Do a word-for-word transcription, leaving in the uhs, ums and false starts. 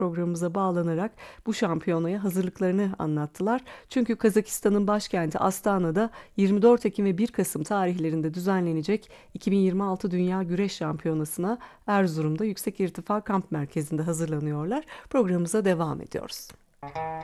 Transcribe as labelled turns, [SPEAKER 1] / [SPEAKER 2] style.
[SPEAKER 1] programımıza bağlanarak bu şampiyonaya hazırlıklarını anlattılar. Çünkü Kazakistan'ın başkenti Astana'da yirmi dört Ekim ve bir Kasım tarihlerinde düzenlenecek iki bin yirmi altı Dünya Güreş Şampiyonası'na Erzurum'da Yüksek İrtifa Kamp Merkezi'nde hazırlanıyorlar. Programımıza devam ediyoruz.